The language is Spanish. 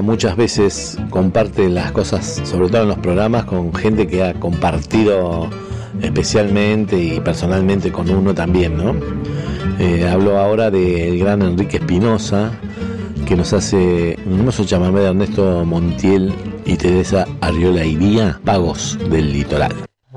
muchas veces comparte las cosas, sobre todo en los programas, con gente que ha compartido especialmente y personalmente con uno también, ¿no? Hablo ahora del gran Enrique Espinosa, que nos hace un hermoso chamamé de Ernesto Montiel y Teresa Arriola Iría, Pagos del Litoral.